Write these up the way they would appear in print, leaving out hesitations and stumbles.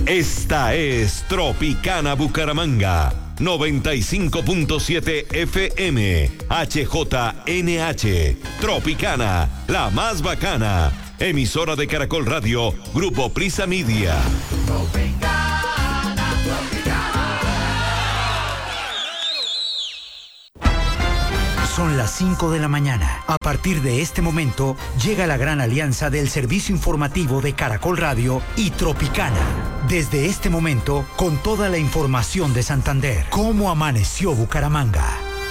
Esta es Tropicana Bucaramanga, 95.7 FM, HJNH, Tropicana, la más bacana, emisora de Caracol Radio, Grupo Prisa Media. Son las 5 de la mañana. A partir de este momento, llega la gran alianza del servicio informativo de Caracol Radio y Tropicana. Desde este momento, con toda la información de Santander. ¿Cómo amaneció Bucaramanga?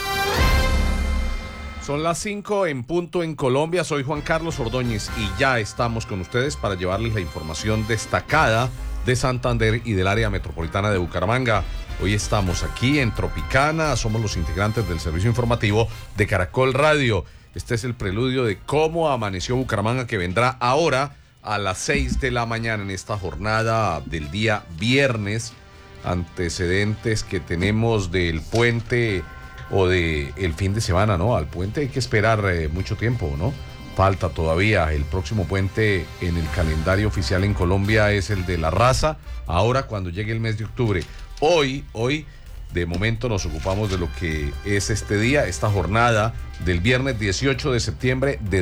Son las 5 en punto en Colombia. Soy Juan Carlos Ordóñez y ya estamos con ustedes para llevarles la información destacada de Santander y del área metropolitana de Bucaramanga. Hoy estamos aquí en Tropicana, somos los integrantes del servicio informativo de Caracol Radio. Este es el preludio de cómo amaneció Bucaramanga, que vendrá ahora a las 6 de la mañana en esta jornada del día viernes. Antecedentes que tenemos del puente o del fin de semana, ¿no? Al puente hay que esperar mucho tiempo, ¿no? Falta todavía. El próximo puente en el calendario oficial en Colombia es el de la Raza, ahora cuando llegue el mes de octubre. Hoy, de momento nos ocupamos de lo que es este día, esta jornada del viernes 18 de septiembre de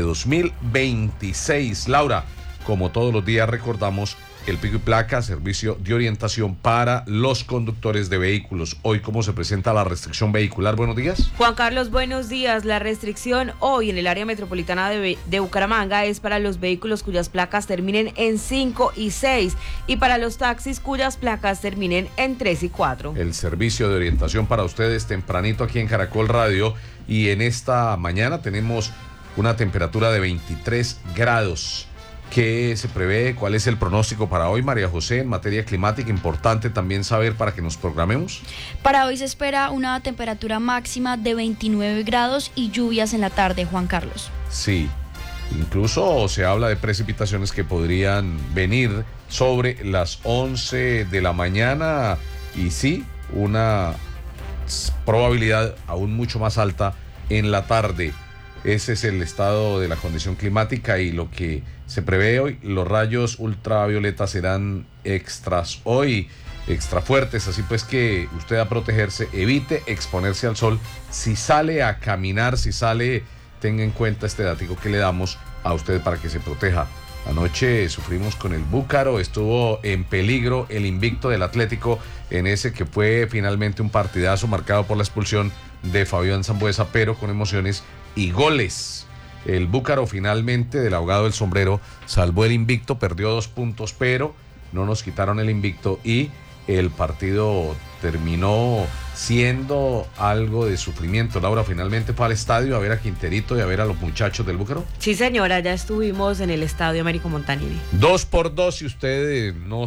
2026. Laura, como todos los días recordamos el pico y placa, servicio de orientación para los conductores de vehículos. Hoy, ¿cómo se presenta la restricción vehicular? Buenos días. Juan Carlos, buenos días. La restricción hoy en el área metropolitana de Bucaramanga es para los vehículos cuyas placas terminen en 5 y 6 y para los taxis cuyas placas terminen en 3 y 4. El servicio de orientación para ustedes tempranito aquí en Caracol Radio, y en esta mañana tenemos una temperatura de 23 grados. ¿Qué se prevé? ¿Cuál es el pronóstico para hoy, María José, en materia climática? Importante también saber para que nos programemos. Para hoy se espera una temperatura máxima de 29 grados y lluvias en la tarde, Juan Carlos. Sí, incluso se habla de precipitaciones que podrían venir sobre las 11 de la mañana y sí, una probabilidad aún mucho más alta en la tarde. Ese es el estado de la condición climática y lo que se prevé hoy. Los rayos ultravioletas serán extras hoy, extra fuertes, así pues que usted a protegerse, evite exponerse al sol. Si sale a caminar, si sale, tenga en cuenta este dato que le damos a usted para que se proteja. Anoche sufrimos con el Búcaro, estuvo en peligro el invicto del Atlético en ese que fue finalmente un partidazo marcado por la expulsión de Fabián Sambueza, pero con emociones y goles. El Búcaro finalmente, del ahogado del sombrero, salvó el invicto, perdió 2 puntos, pero no nos quitaron el invicto y el partido terminó siendo algo de sufrimiento. Laura, finalmente fue al estadio a ver a Quinterito y a ver a los muchachos del Búcaro. Sí, señora, ya estuvimos en el estadio Américo Montanini. 2-2, si usted no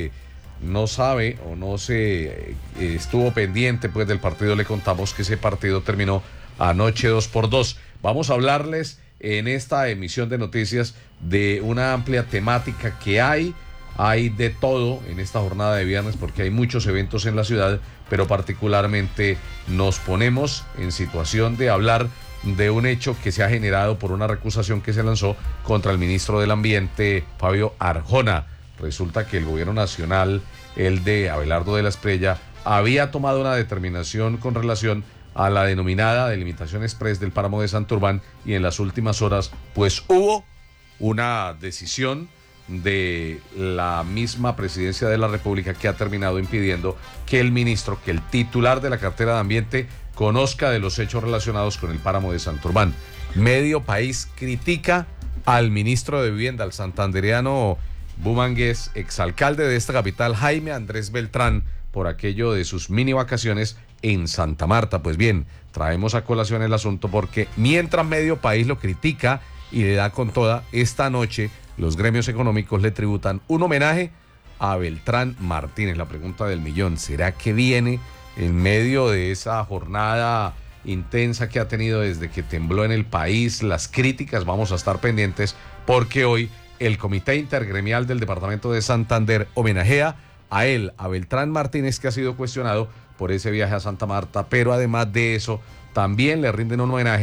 sabe o no se estuvo pendiente pues del partido, le contamos que ese partido terminó anoche 2-2. Vamos a hablarles en esta emisión de noticias de una amplia temática que hay de todo en esta jornada de viernes porque hay muchos eventos en la ciudad, pero particularmente nos ponemos en situación de hablar de un hecho que se ha generado por una recusación que se lanzó contra el ministro del Ambiente, Fabio Arjona. Resulta que el gobierno nacional, el de Abelardo de la Espriella, había tomado una determinación con relación a la denominada delimitación express del páramo de Santurbán y en las últimas horas pues hubo una decisión de la misma presidencia de la República que ha terminado impidiendo que el ministro, que el titular de la cartera de Ambiente conozca de los hechos relacionados con el páramo de Santurbán. Medio país critica al ministro de Vivienda, al santandereano bumangués, exalcalde de esta capital, Jaime Andrés Beltrán, por aquello de sus mini vacaciones en Santa Marta. Pues bien, traemos a colación el asunto porque mientras medio país lo critica y le da con toda, esta noche los gremios económicos le tributan un homenaje a Beltrán Martínez. La pregunta del millón, ¿será que viene en medio de esa jornada intensa que ha tenido desde que tembló en el país, las críticas? Vamos a estar pendientes porque hoy el Comité Intergremial del Departamento de Santander homenajea a él, a Beltrán Martínez, que ha sido cuestionado por ese viaje a Santa Marta, pero además de eso, también le rinden un homenaje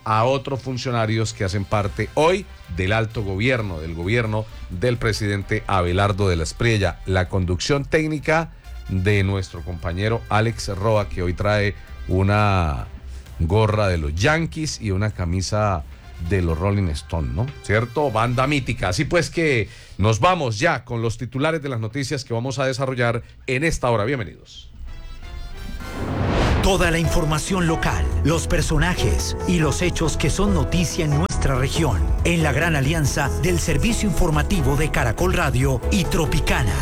a otros funcionarios que hacen parte hoy del alto gobierno, del gobierno del presidente Abelardo de la Espriella. La conducción técnica de nuestro compañero Alex Roa, que hoy trae una gorra de los Yankees y una camisa de los Rolling Stones, ¿no? ¿Cierto? Banda mítica. Así pues que nos vamos ya con los titulares de las noticias que vamos a desarrollar en esta hora. Bienvenidos. Toda la información local, los personajes y los hechos que son noticia en nuestra región, en la gran alianza del servicio informativo de Caracol Radio y Tropicana.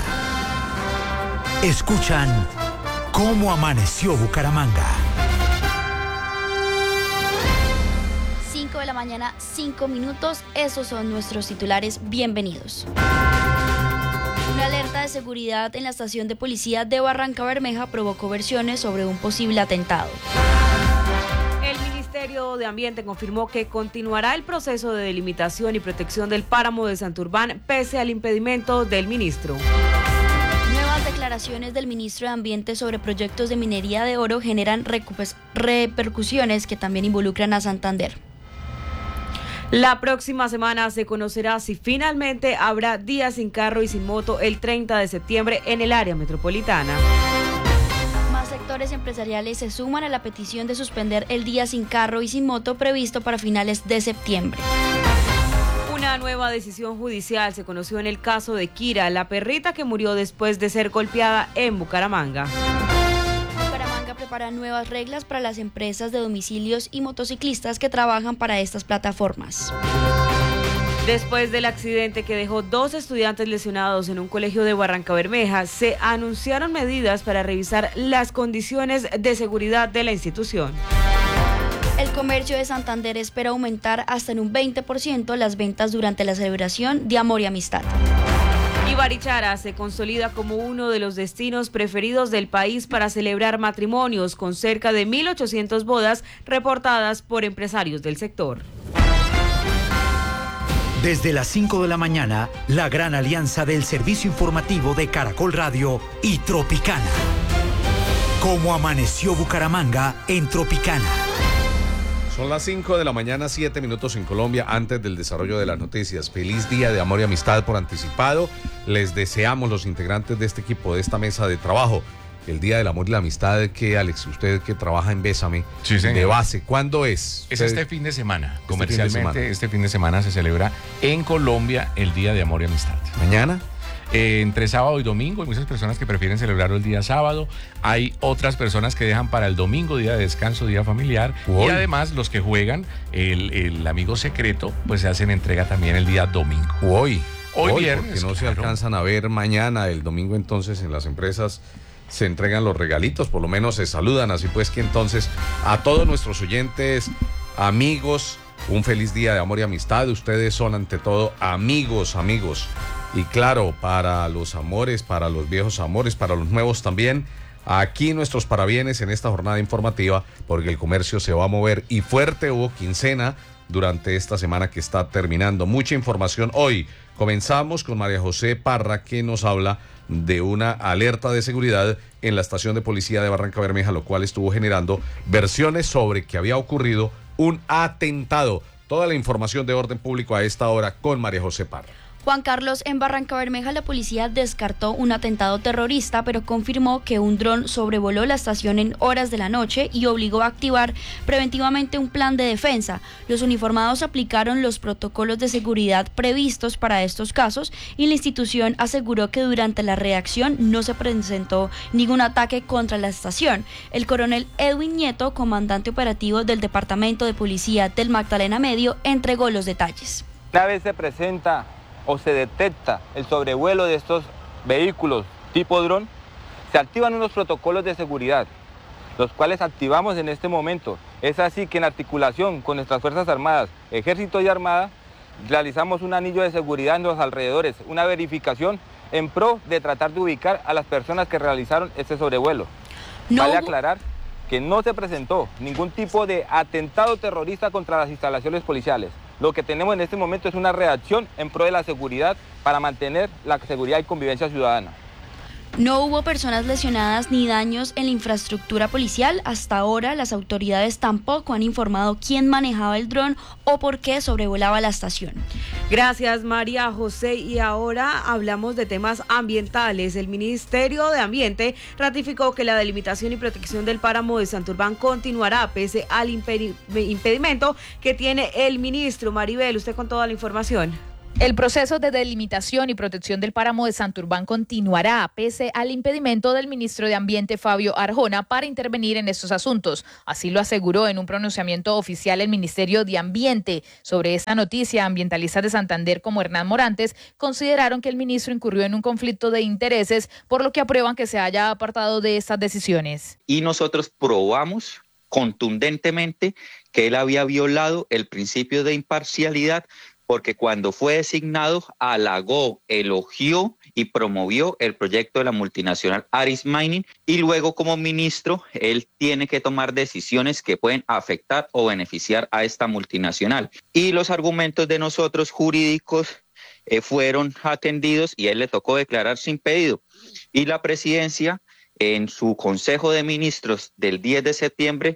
Escuchan Cómo Amaneció Bucaramanga. 5 de la mañana, 5 minutos. Esos son nuestros titulares. Bienvenidos. Una alerta de seguridad en la estación de policía de Barrancabermeja provocó versiones sobre un posible atentado. El Ministerio de Ambiente confirmó que continuará el proceso de delimitación y protección del páramo de Santurbán pese al impedimento del ministro. Nuevas declaraciones del ministro de Ambiente sobre proyectos de minería de oro generan repercusiones que también involucran a Santander. La próxima semana se conocerá si finalmente habrá día sin carro y sin moto el 30 de septiembre en el área metropolitana. Más sectores empresariales se suman a la petición de suspender el día sin carro y sin moto previsto para finales de septiembre. Una nueva decisión judicial se conoció en el caso de Kira, la perrita que murió después de ser golpeada en Bucaramanga. Para nuevas reglas para las empresas de domicilios y motociclistas que trabajan para estas plataformas. Después del accidente que dejó 2 estudiantes lesionados en un colegio de Barrancabermeja, se anunciaron medidas para revisar las condiciones de seguridad de la institución. El comercio de Santander espera aumentar hasta en un 20% las ventas durante la celebración de Amor y Amistad. Y Barichara se consolida como uno de los destinos preferidos del país para celebrar matrimonios, con cerca de 1.800 bodas reportadas por empresarios del sector. Desde las 5 de la mañana, la gran alianza del servicio informativo de Caracol Radio y Tropicana. Cómo amaneció Bucaramanga en Tropicana. Son las 5 de la mañana, 7 minutos en Colombia, antes del desarrollo de las noticias. Feliz día de amor y amistad por anticipado. Les deseamos los integrantes de este equipo, de esta mesa de trabajo, el día del amor y la amistad. Que Alex, usted que trabaja en Bésame, sí, de base, ¿cuándo es? Es este fin de semana. Comercialmente, este fin de semana se celebra en Colombia el día de amor y amistad. ¿Mañana? Entre sábado y domingo. Hay muchas personas que prefieren celebrarlo el día sábado. Hay otras personas que dejan para el domingo, día de descanso, día familiar. Y además los que juegan el amigo secreto, pues se hacen entrega también el día domingo. Hoy viernes. Porque no se alcanzan a ver mañana. El domingo entonces en las empresas se entregan los regalitos, por lo menos se saludan. Así pues que entonces a todos nuestros oyentes, amigos, un feliz día de amor y amistad. Ustedes son ante todo amigos. Y claro, para los amores, para los viejos amores, para los nuevos también, aquí nuestros parabienes en esta jornada informativa, porque el comercio se va a mover y fuerte. Hubo quincena durante esta semana que está terminando. Mucha información hoy. Comenzamos con María José Parra, que nos habla de una alerta de seguridad en la estación de policía de Barrancabermeja, lo cual estuvo generando versiones sobre que había ocurrido un atentado. Toda la información de orden público a esta hora con María José Parra. Juan Carlos, en Barrancabermeja la policía descartó un atentado terrorista, pero confirmó que un dron sobrevoló la estación en horas de la noche y obligó a activar preventivamente un plan de defensa. Los uniformados aplicaron los protocolos de seguridad previstos para estos casos y la institución aseguró que durante la reacción no se presentó ningún ataque contra la estación. El coronel Edwin Nieto, comandante operativo del Departamento de Policía del Magdalena Medio, entregó los detalles. Una vez se presenta o se detecta el sobrevuelo de estos vehículos tipo dron, se activan unos protocolos de seguridad, los cuales activamos en este momento. Es así que en articulación con nuestras Fuerzas Armadas, Ejército y Armada, realizamos un anillo de seguridad en los alrededores, una verificación en pro de tratar de ubicar a las personas que realizaron este sobrevuelo. Vale aclarar que no se presentó ningún tipo de atentado terrorista contra las instalaciones policiales. Lo que tenemos en este momento es una reacción en pro de la seguridad para mantener la seguridad y convivencia ciudadana. No hubo personas lesionadas ni daños en la infraestructura policial. Hasta ahora, las autoridades tampoco han informado quién manejaba el dron o por qué sobrevolaba la estación. Gracias, María José. Y ahora hablamos de temas ambientales. El Ministerio de Ambiente ratificó que la delimitación y protección del páramo de Santurbán continuará pese al impedimento que tiene el ministro. Maribel, usted con toda la información. El proceso de delimitación y protección del páramo de Santurbán continuará pese al impedimento del ministro de Ambiente Fabio Arjona para intervenir en estos asuntos. Así lo aseguró en un pronunciamiento oficial el Ministerio de Ambiente. Sobre esta noticia, ambientalistas de Santander como Hernán Morantes consideraron que el ministro incurrió en un conflicto de intereses, por lo que aprueban que se haya apartado de estas decisiones. Y nosotros probamos contundentemente que él había violado el principio de imparcialidad, porque cuando fue designado halagó, elogió y promovió el proyecto de la multinacional Aris Mining, y luego como ministro él tiene que tomar decisiones que pueden afectar o beneficiar a esta multinacional. Y los argumentos de nosotros jurídicos fueron atendidos y a él le tocó declararse impedido. Y la presidencia en su Consejo de Ministros del 10 de septiembre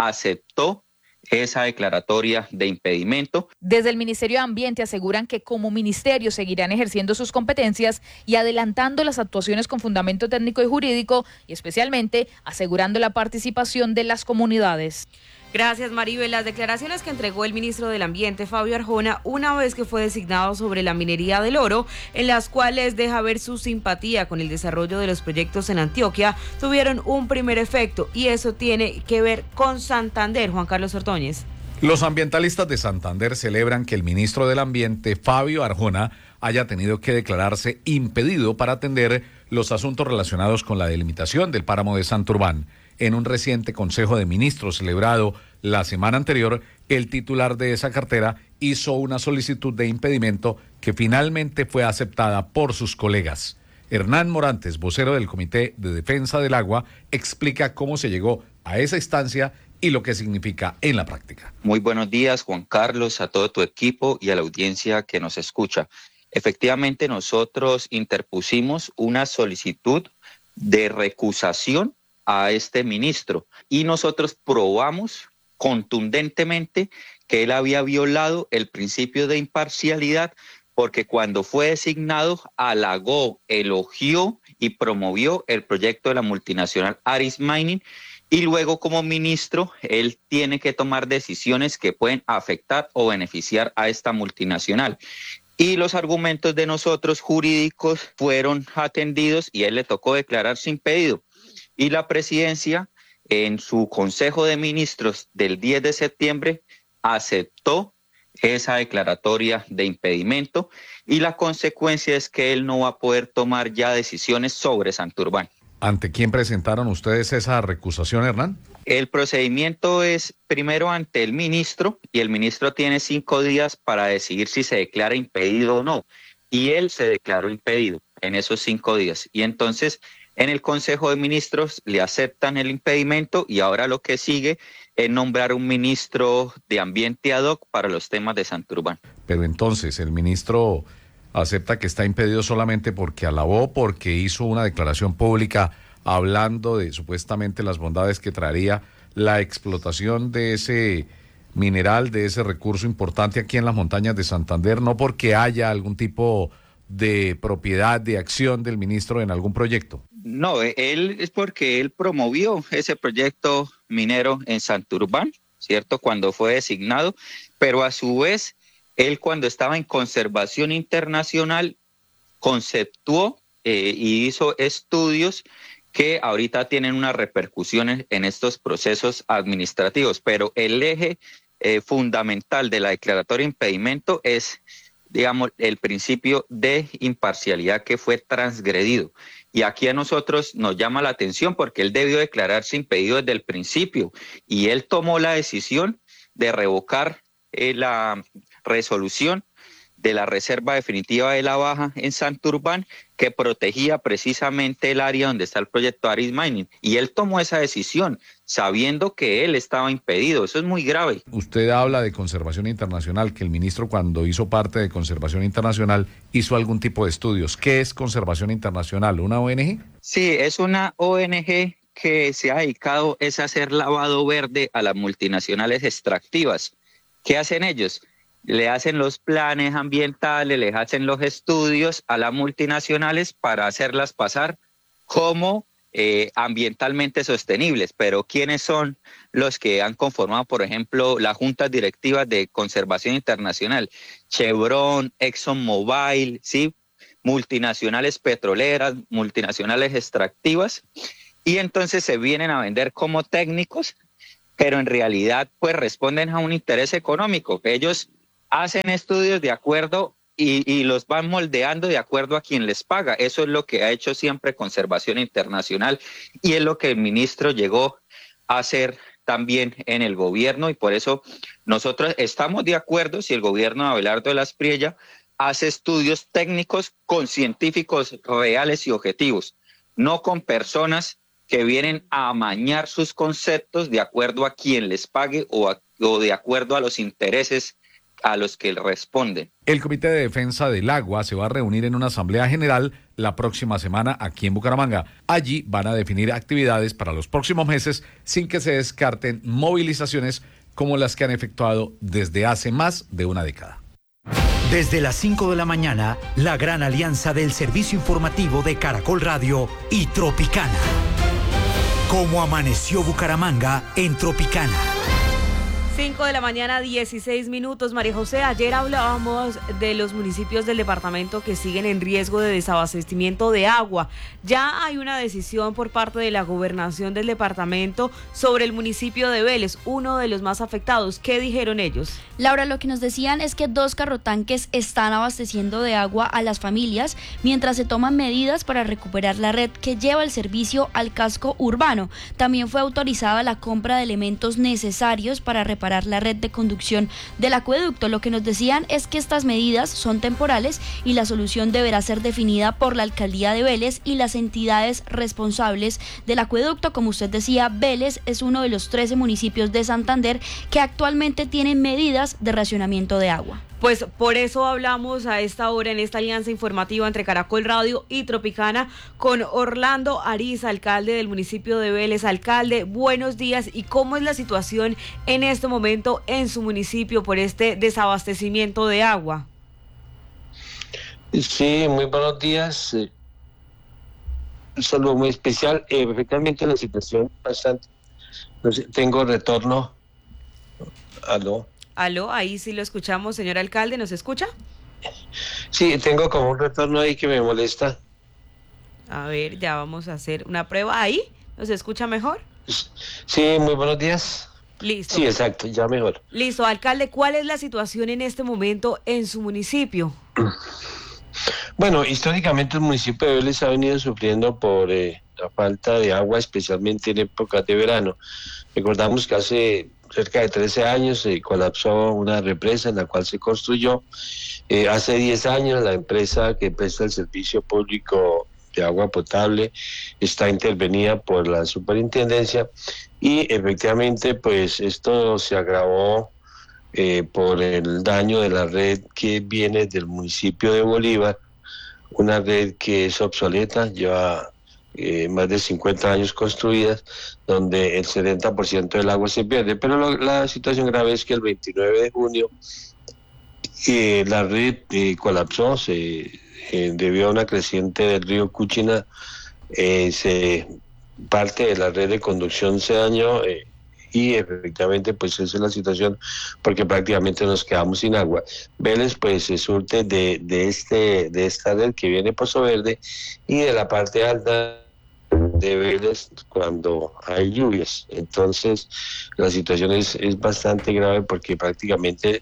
aceptó esa declaratoria de impedimento. Desde el Ministerio de Ambiente aseguran que como ministerio seguirán ejerciendo sus competencias y adelantando las actuaciones con fundamento técnico y jurídico, y especialmente asegurando la participación de las comunidades. Gracias, Maribel. Las declaraciones que entregó el ministro del Ambiente, Fabio Arjona, una vez que fue designado sobre la minería del oro, en las cuales deja ver su simpatía con el desarrollo de los proyectos en Antioquia, tuvieron un primer efecto, y eso tiene que ver con Santander. Juan Carlos Ordóñez. Los ambientalistas de Santander celebran que el ministro del Ambiente, Fabio Arjona, haya tenido que declararse impedido para atender los asuntos relacionados con la delimitación del páramo de Santurbán. En un reciente Consejo de Ministros celebrado la semana anterior, el titular de esa cartera hizo una solicitud de impedimento que finalmente fue aceptada por sus colegas. Hernán Morantes, vocero del Comité de Defensa del Agua, explica cómo se llegó a esa instancia y lo que significa en la práctica. Muy buenos días, Juan Carlos, a todo tu equipo y a la audiencia que nos escucha. Efectivamente, nosotros interpusimos una solicitud de recusación a este ministro y nosotros probamos contundentemente que él había violado el principio de imparcialidad, porque cuando fue designado halagó, elogió y promovió el proyecto de la multinacional Aris Mining, y luego como ministro él tiene que tomar decisiones que pueden afectar o beneficiar a esta multinacional. Y los argumentos de nosotros jurídicos fueron atendidos y a él le tocó declararse impedido. Y la presidencia en su Consejo de Ministros del 10 de septiembre aceptó esa declaratoria de impedimento, y la consecuencia es que él no va a poder tomar ya decisiones sobre Santurbán. ¿Ante quién presentaron ustedes esa recusación, Hernán? El procedimiento es primero ante el ministro, y el ministro tiene 5 días para decidir si se declara impedido o no. Y él se declaró impedido en esos 5 días. Y entonces en el Consejo de Ministros le aceptan el impedimento, y ahora lo que sigue es nombrar un ministro de Ambiente ad hoc para los temas de Santurbán. Pero entonces el ministro acepta que está impedido solamente porque alabó, porque hizo una declaración pública hablando de supuestamente las bondades que traería la explotación de ese mineral, de ese recurso importante aquí en las montañas de Santander, no porque haya algún tipo de propiedad, de acción del ministro en algún proyecto. No, él es porque él promovió ese proyecto minero en Santurbán, ¿cierto? Cuando fue designado, pero a su vez, él cuando estaba en conservación internacional conceptuó y hizo estudios que ahorita tienen unas repercusiones en estos procesos administrativos, pero el eje fundamental de la declaratoria de impedimento es, digamos, el principio de imparcialidad que fue transgredido. Y aquí a nosotros nos llama la atención porque él debió declararse impedido desde el principio, y él tomó la decisión de revocar la resolución de la reserva definitiva de la Baja en Santurbán, que protegía precisamente el área donde está el proyecto Aris Mining. Y él tomó esa decisión sabiendo que él estaba impedido. Eso es muy grave. Usted habla de conservación internacional, que el ministro cuando hizo parte de conservación internacional hizo algún tipo de estudios. ¿Qué es conservación internacional? ¿Una ONG? Sí, es una ONG que se ha dedicado es a hacer lavado verde a las multinacionales extractivas. ¿Qué hacen ellos? Le hacen los planes ambientales, les hacen los estudios a las multinacionales para hacerlas pasar como ambientalmente sostenibles. Pero ¿quiénes son los que han conformado, por ejemplo, las juntas directivas de conservación internacional? Chevron, ExxonMobil, ¿sí? Multinacionales petroleras, multinacionales extractivas, y entonces se vienen a vender como técnicos, pero en realidad pues responden a un interés económico, que ellos hacen estudios de acuerdo y los van moldeando de acuerdo a quien les paga. Eso es lo que ha hecho siempre Conservación Internacional y es lo que el ministro llegó a hacer también en el gobierno, y por eso nosotros estamos de acuerdo si el gobierno de Abelardo de la Espriella hace estudios técnicos con científicos reales y objetivos, no con personas que vienen a amañar sus conceptos de acuerdo a quien les pague o de acuerdo a los intereses a los que responden. El Comité de Defensa del Agua se va a reunir en una asamblea general la próxima semana aquí en Bucaramanga. Allí van a definir actividades para los próximos meses sin que se descarten movilizaciones como las que han efectuado desde hace más de una década. Desde las 5 de la mañana, la gran alianza del servicio informativo de Caracol Radio y Tropicana. ¿Cómo amaneció Bucaramanga en Tropicana? 5 de la mañana, 16 minutos. María José, ayer hablábamos de los municipios del departamento que siguen en riesgo de desabastecimiento de agua. Ya hay una decisión por parte de la gobernación del departamento sobre el municipio de Vélez, uno de los más afectados. ¿Qué dijeron ellos? Laura, lo que nos decían es que 2 carrotanques están abasteciendo de agua a las familias mientras se toman medidas para recuperar la red que lleva el servicio al casco urbano. También fue autorizada la compra de elementos necesarios para reparar la red de conducción del acueducto. Lo que nos decían es que estas medidas son temporales y la solución deberá ser definida por la alcaldía de Vélez y las entidades responsables del acueducto. Como usted decía, Vélez es uno de los 13 municipios de Santander que actualmente tienen medidas de racionamiento de agua. Pues por eso hablamos a esta hora en esta alianza informativa entre Caracol Radio y Tropicana con Orlando Ariza, alcalde del municipio de Vélez. Alcalde, buenos días. ¿Y cómo es la situación en este momento en su municipio por este desabastecimiento de agua? Sí, muy buenos días. Un saludo muy especial. Efectivamente la situación bastante... Tengo retorno. Aló, ahí sí lo escuchamos, señor alcalde, ¿nos escucha? Sí, tengo como un retorno ahí que me molesta. A ver, ya vamos a hacer una prueba. ¿Ahí? ¿Nos escucha mejor? Sí, muy buenos días. Listo. Sí, exacto, ya mejor. Listo, alcalde, ¿cuál es la situación en este momento en su municipio? Bueno, históricamente el municipio de Vélez ha venido sufriendo por la falta de agua, especialmente en épocas de verano. Recordamos que hace cerca de 13 años se colapsó una represa en la cual se construyó. Hace 10 años la empresa que presta el servicio público de agua potable está intervenida por la superintendencia y efectivamente pues esto se agravó por el daño de la red que viene del municipio de Bolívar, una red que es obsoleta, lleva más de 50 años construidas, donde el 70% del agua se pierde. Pero la situación grave es que el 29 de junio la red colapsó, debido a una creciente del río Cuchina, parte de la red de conducción se dañó y efectivamente pues esa es la situación porque prácticamente nos quedamos sin agua. Vélez pues se surte de esta red que viene Pozo Verde y de la parte alta de Vélez cuando hay lluvias. Entonces la situación es bastante grave porque prácticamente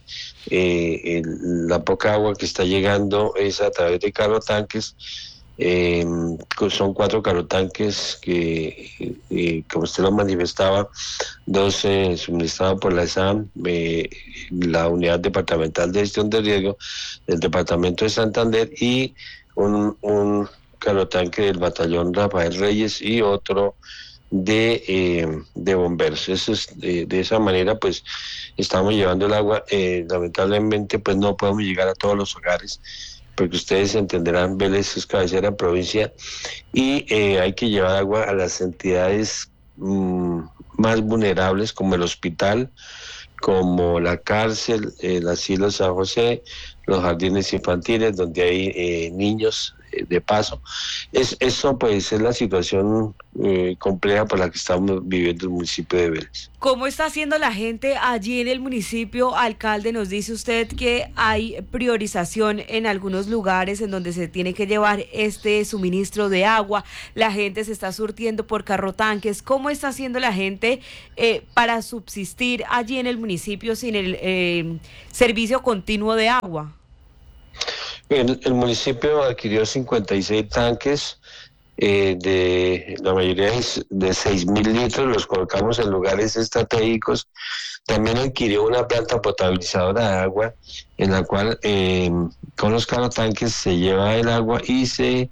la poca agua que está llegando es a través de carrotanques son 4 carotanques que, como usted lo manifestaba, 2 suministrados por la ESAM, la Unidad Departamental de Gestión de Riesgo del Departamento de Santander, y un carotanque del Batallón Rafael Reyes y otro de bomberos. Eso es, de esa manera pues estamos llevando el agua. Lamentablemente pues no podemos llegar a todos los hogares, porque ustedes entenderán, Vélez es cabecera de provincia y hay que llevar agua a las entidades más vulnerables, como el hospital, como la cárcel, el asilo San José, los jardines infantiles donde hay niños de paso. Eso pues es la situación compleja por la que estamos viviendo el municipio de Vélez. ¿Cómo está haciendo la gente allí en el municipio? Alcalde, nos dice usted que hay priorización en algunos lugares en donde se tiene que llevar este suministro de agua. La gente se está surtiendo por carrotanques. ¿Cómo está haciendo la gente para subsistir allí en el municipio sin el servicio continuo de agua? El municipio adquirió 56 tanques, la mayoría es de 6.000 litros, los colocamos en lugares estratégicos. También adquirió una planta potabilizadora de agua, en la cual con los carotanques se lleva el agua y se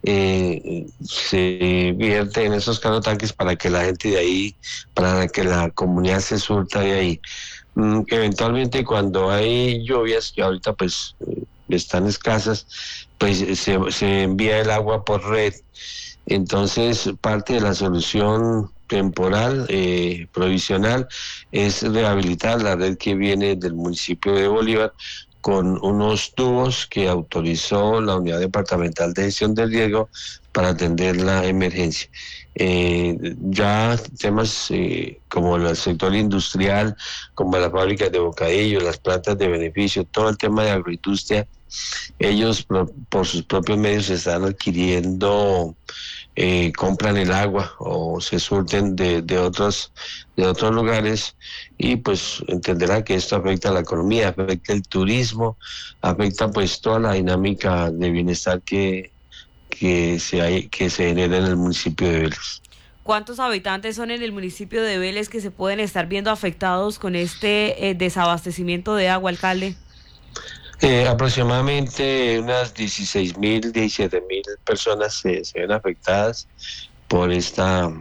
vierte en esos carotanques para que la gente de ahí, para que la comunidad se surta de ahí. Eventualmente cuando hay lluvias, que ahorita pues están escasas, pues se envía el agua por red. Entonces parte de la solución temporal, provisional, es rehabilitar la red que viene del municipio de Bolívar con unos tubos que autorizó la Unidad Departamental de Gestión del Riesgo para atender la emergencia. Ya temas como el sector industrial, como las fábricas de bocadillo, las plantas de beneficio, todo el tema de agroindustria, ellos por sus propios medios están adquiriendo, compran el agua o se surten de otros lugares, y pues entenderá que esto afecta a la economía, afecta el turismo, afecta pues toda la dinámica de bienestar que se genera en el municipio de Vélez. ¿Cuántos habitantes son en el municipio de Vélez que se pueden estar viendo afectados con este desabastecimiento de agua, alcalde? Aproximadamente unas 16.000, 17.000 personas se ven afectadas por esta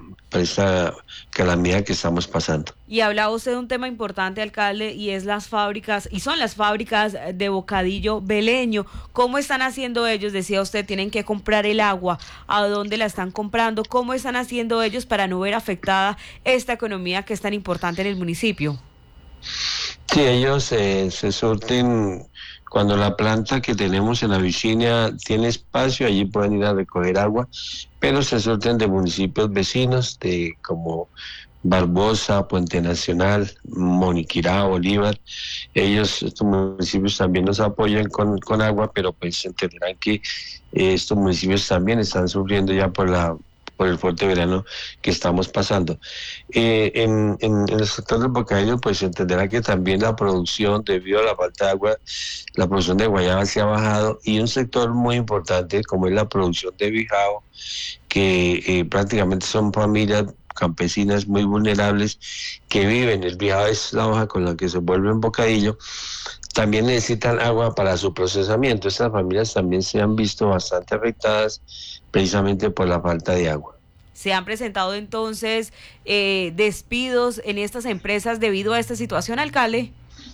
calamidad que estamos pasando. Y hablaba usted de un tema importante, alcalde, y es las fábricas, y son las fábricas de bocadillo veleño. ¿Cómo están haciendo ellos? Decía usted, tienen que comprar el agua. ¿A dónde la están comprando? ¿Cómo están haciendo ellos para no ver afectada esta economía que es tan importante en el municipio? Sí, ellos se surten. Cuando la planta que tenemos en la Virginia tiene espacio, allí pueden ir a recoger agua, pero se surten de municipios vecinos, de como Barbosa, Puente Nacional, Moniquirá, Bolívar. Estos municipios también nos apoyan con agua, pero pues entenderán que estos municipios también están sufriendo ya por el fuerte verano que estamos pasando. En el sector del bocadillo, pues entenderá que también la producción, debido a la falta de agua, la producción de guayaba se ha bajado, y un sector muy importante como es la producción de bijao, que prácticamente son familias campesinas muy vulnerables que viven. El bijao es la hoja con la que se vuelve un bocadillo. También necesitan agua para su procesamiento. Estas familias también se han visto bastante afectadas precisamente por la falta de agua. ¿Se han presentado entonces despidos en estas empresas debido a esta situación, alcalde?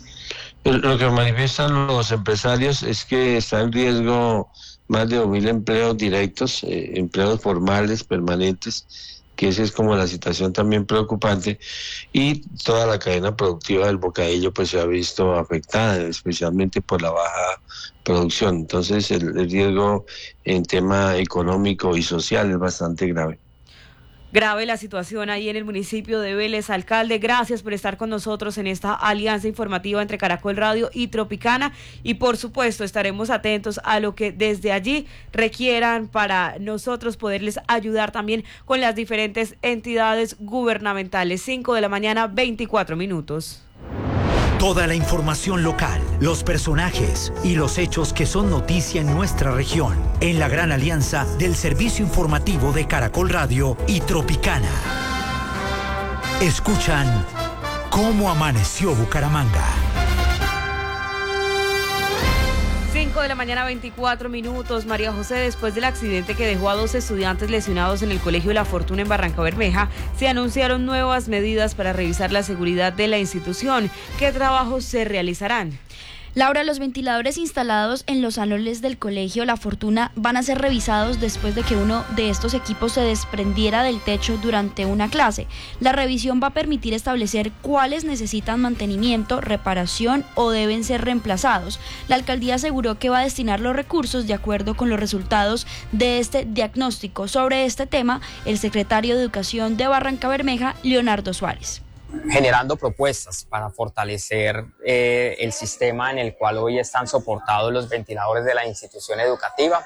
Lo que manifiestan los empresarios es que está en riesgo más de 2.000 empleos directos, empleos formales, permanentes, que esa es como la situación también preocupante, y toda la cadena productiva del bocadillo pues se ha visto afectada, especialmente por la baja producción. Entonces el riesgo en tema económico y social es bastante grave. Grave la situación ahí en el municipio de Vélez. Alcalde, gracias por estar con nosotros en esta alianza informativa entre Caracol Radio y Tropicana, y por supuesto estaremos atentos a lo que desde allí requieran para nosotros poderles ayudar también con las diferentes entidades gubernamentales. 5 de la mañana, 24 minutos. Toda la información local, los personajes y los hechos que son noticia en nuestra región, en la gran alianza del servicio informativo de Caracol Radio y Tropicana. Escuchan Cómo amaneció Bucaramanga. 5 de la mañana, 24 minutos. María José, después del accidente que dejó a 2 estudiantes lesionados en el Colegio La Fortuna en Barrancabermeja, se anunciaron nuevas medidas para revisar la seguridad de la institución. ¿Qué trabajos se realizarán? Laura, los ventiladores instalados en los salones del Colegio La Fortuna van a ser revisados después de que uno de estos equipos se desprendiera del techo durante una clase. La revisión va a permitir establecer cuáles necesitan mantenimiento, reparación o deben ser reemplazados. La alcaldía aseguró que va a destinar los recursos de acuerdo con los resultados de este diagnóstico. Sobre este tema, el secretario de Educación de Barrancabermeja, Leonardo Suárez. Generando propuestas para fortalecer el sistema en el cual hoy están soportados los ventiladores de la institución educativa.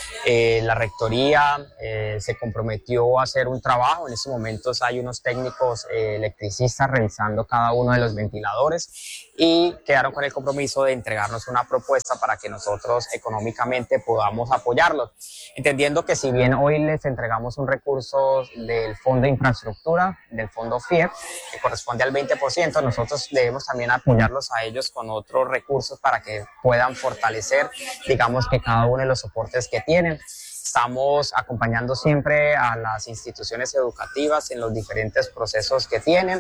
La rectoría se comprometió a hacer un trabajo. En estos momentos hay unos técnicos electricistas revisando cada uno de los ventiladores y quedaron con el compromiso de entregarnos una propuesta para que nosotros económicamente podamos apoyarlos, entendiendo que si bien hoy les entregamos un recurso del Fondo de Infraestructura, del Fondo FIEP, que corresponde al 20%, nosotros debemos también apoyarlos a ellos con otros recursos para que puedan fortalecer, digamos, que cada uno de los soportes que tienen. Estamos acompañando siempre a las instituciones educativas en los diferentes procesos que tienen.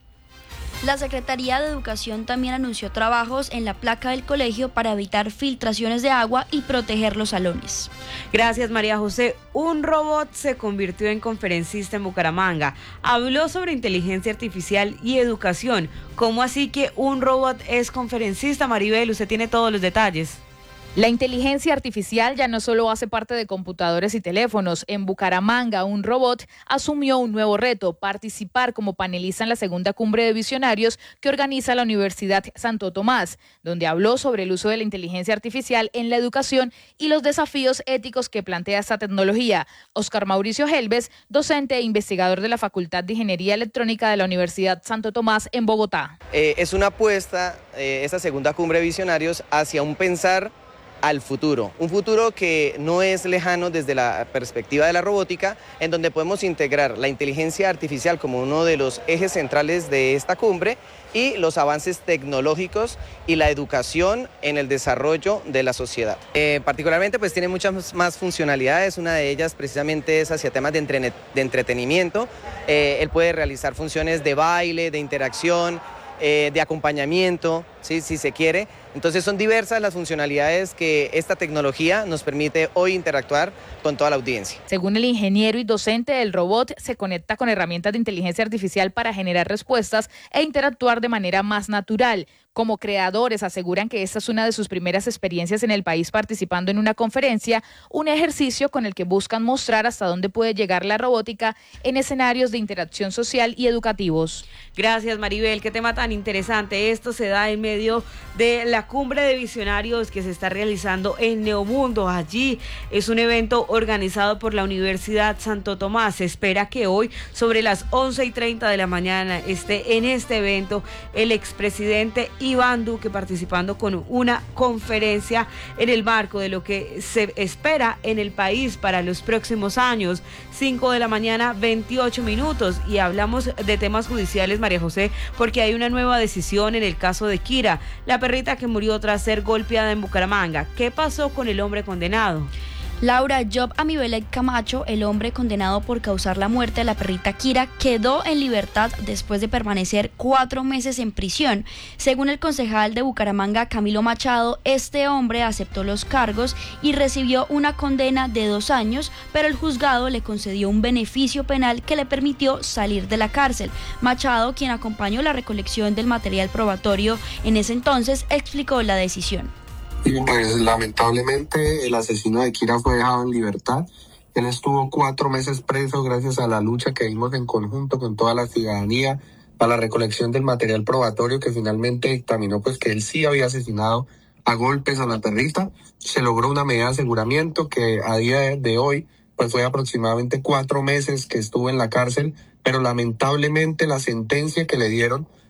La Secretaría de Educación también anunció trabajos en la placa del colegio para evitar filtraciones de agua y proteger los salones. Gracias, María José. Un robot se convirtió en conferencista en Bucaramanga. Habló sobre inteligencia artificial y educación. ¿Cómo así que un robot es conferencista, Maribel? Usted tiene todos los detalles. La inteligencia artificial ya no solo hace parte de computadores y teléfonos. En Bucaramanga, un robot asumió un nuevo reto: participar como panelista en la segunda cumbre de visionarios que organiza la Universidad Santo Tomás, donde habló sobre el uso de la inteligencia artificial en la educación y los desafíos éticos que plantea esta tecnología. Oscar Mauricio Helves, docente e investigador de la Facultad de Ingeniería Electrónica de la Universidad Santo Tomás en Bogotá. Es una apuesta, esta segunda cumbre de visionarios, hacia un pensar al futuro, un futuro que no es lejano desde la perspectiva de la robótica, en donde podemos integrar la inteligencia artificial como uno de los ejes centrales de esta cumbre y los avances tecnológicos y la educación en el desarrollo de la sociedad. Particularmente pues tiene muchas más funcionalidades, una de ellas precisamente es hacia temas de entretenimiento. Él puede realizar funciones de baile, de interacción, de acompañamiento, ¿sí? Si se quiere. Entonces son diversas las funcionalidades que esta tecnología nos permite hoy interactuar con toda la audiencia. Según el ingeniero y docente, el robot se conecta con herramientas de inteligencia artificial para generar respuestas e interactuar de manera más natural. Como creadores aseguran que esta es una de sus primeras experiencias en el país participando en una conferencia, un ejercicio con el que buscan mostrar hasta dónde puede llegar la robótica en escenarios de interacción social y educativos. Gracias, Maribel. Qué tema tan interesante. Esto se da en medio de la cumbre de visionarios que se está realizando en Neomundo. Allí es un evento organizado por la Universidad Santo Tomás. Se espera que hoy, sobre las 11:30 de la mañana, esté en este evento el expresidente Iván Duque participando con una conferencia en el marco de lo que se espera en el país para los próximos años. 5 de la mañana, 28 minutos, y hablamos de temas judiciales, María José, porque hay una nueva decisión en el caso de Kira, la perrita que murió tras ser golpeada en Bucaramanga. ¿Qué pasó con el hombre condenado? Laura, Job Amibelec Camacho, el hombre condenado por causar la muerte de la perrita Kira, quedó en libertad después de permanecer 4 meses en prisión. Según el concejal de Bucaramanga, Camilo Machado, este hombre aceptó los cargos y recibió una condena de 2 años, pero el juzgado le concedió un beneficio penal que le permitió salir de la cárcel. Machado, quien acompañó la recolección del material probatorio en ese entonces, explicó la decisión. Pues lamentablemente el asesino de Kira fue dejado en libertad. Él estuvo 4 meses preso gracias a la lucha que dimos en conjunto con toda la ciudadanía para la recolección del material probatorio que finalmente dictaminó pues que él sí había asesinado a golpes a la perrita. Se logró una medida de aseguramiento que a día de hoy pues fue aproximadamente 4 meses que estuvo en la cárcel, pero lamentablemente la sentencia que le dieron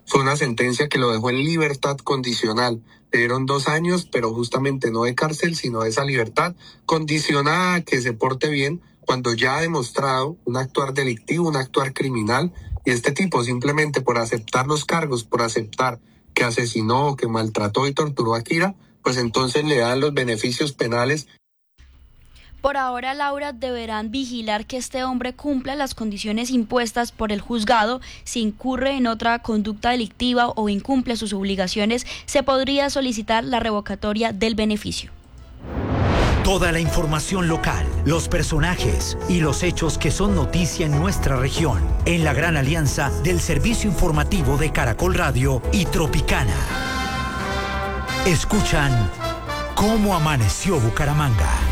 Fue una sentencia que lo dejó en libertad condicional. Le dieron 2 años, pero justamente no de cárcel, sino de esa libertad condicionada a que se porte bien cuando ya ha demostrado un actuar delictivo, un actuar criminal. Y este tipo, simplemente por aceptar los cargos, por aceptar que asesinó, que maltrató y torturó a Kira, pues entonces le dan los beneficios penales. Por ahora, Laura, deberán vigilar que este hombre cumpla las condiciones impuestas por el juzgado. Si incurre en otra conducta delictiva o incumple sus obligaciones, se podría solicitar la revocatoria del beneficio. Toda la información local, los personajes y los hechos que son noticia en nuestra región, en la gran alianza del servicio informativo de Caracol Radio y Tropicana. Escuchan Cómo amaneció Bucaramanga.